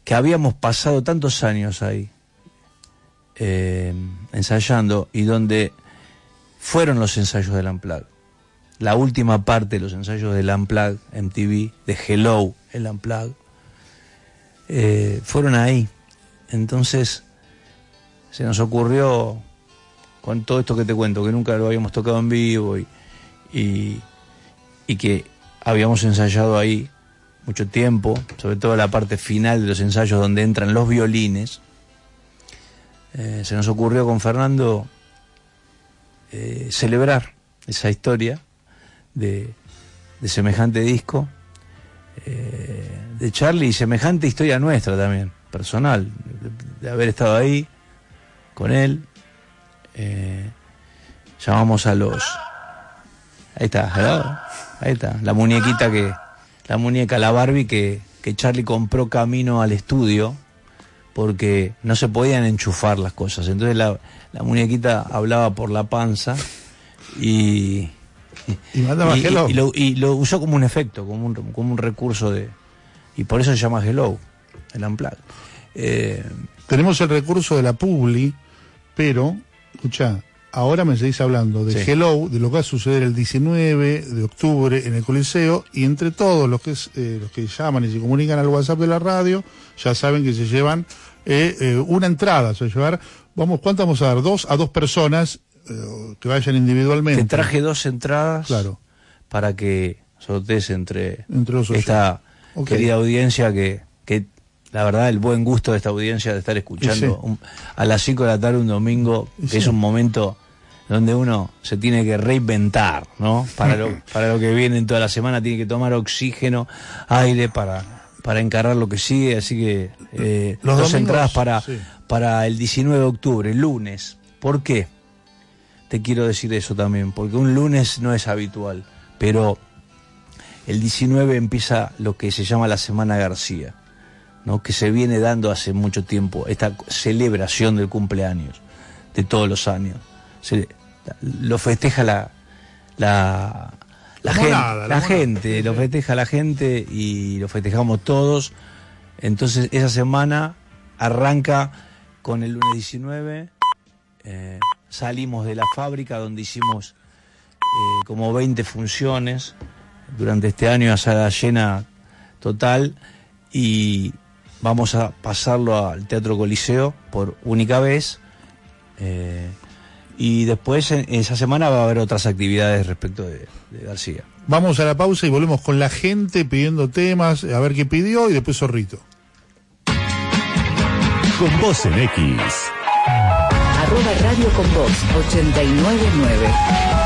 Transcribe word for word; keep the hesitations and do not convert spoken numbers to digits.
que habíamos pasado tantos años ahí eh, ensayando, y donde fueron los ensayos del Unplugged, la última parte de los ensayos del Unplugged M T V, de Hello, el Unplugged, eh, fueron ahí. Entonces se nos ocurrió, con todo esto que te cuento, que nunca lo habíamos tocado en vivo y, y, y que habíamos ensayado ahí mucho tiempo, sobre todo la parte final de los ensayos donde entran los violines, eh, se nos ocurrió con Fernando eh, celebrar esa historia de, de semejante disco, eh, de Charly, y semejante historia nuestra también, personal, de, de haber estado ahí con él. Eh, llamamos a los... Ahí está, ¿verdad? Ahí está, la muñequita que... La muñeca, la Barbie que, que Charly compró camino al estudio, porque no se podían enchufar las cosas. Entonces la, la muñequita hablaba por la panza y... Y, y, y, y, lo, y lo usó como un efecto, como un, como un recurso de... Y por eso se llama Hello, el Unplugged. Eh, Tenemos el recurso de la Publi, pero, escuchá, ahora me seguís hablando de sí. Hello, de lo que va a suceder el diecinueve de octubre en el Coliseo, y entre todos los que eh, los que llaman y se comunican al WhatsApp de la radio, ya saben que se llevan eh, eh, una entrada, se va a llevar, vamos, ¿cuánto vamos a dar? Dos a dos personas eh, que vayan individualmente. Te traje dos entradas, claro, para que sortees entre, entre los esta okay. querida audiencia que, que la verdad, el buen gusto de esta audiencia de estar escuchando sí. un, a las cinco de la tarde un domingo, que sí. es un momento donde uno se tiene que reinventar, ¿no? Para lo, para lo que viene en toda la semana, tiene que tomar oxígeno, aire para, para encarar lo que sigue. Así que eh, Los dos domingos, entradas para, sí. para el diecinueve de octubre, lunes. ¿Por qué? Te quiero decir eso también, porque un lunes no es habitual, pero el diecinueve empieza lo que se llama la Semana García, ¿no? Que se viene dando hace mucho tiempo, esta celebración del cumpleaños de todos los años. Se, lo festeja la la, la, gente, nada, la, la gente, lo festeja la gente y lo festejamos todos. Entonces esa semana arranca con el lunes diecinueve, eh, salimos de la fábrica donde hicimos eh, como veinte funciones durante este año a sala llena total, y vamos a pasarlo al Teatro Coliseo por única vez, eh, y después en esa semana va a haber otras actividades respecto de, de García. Vamos a la pausa y volvemos con la gente pidiendo temas, a ver qué pidió, y después Zorrito. Con Vos en X. Arroba Radio Con Vos ochenta y nueve nueve.